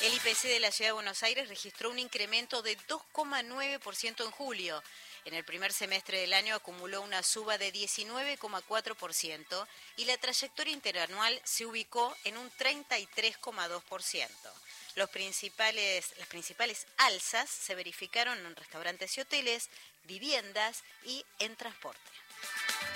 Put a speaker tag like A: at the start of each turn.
A: El IPC de la Ciudad de Buenos Aires registró un incremento de 2,9% en julio. En el primer semestre del año acumuló una suba de 19,4% y la trayectoria interanual se ubicó en un 33,2%. Las principales alzas se verificaron en restaurantes y hoteles, viviendas y en transporte.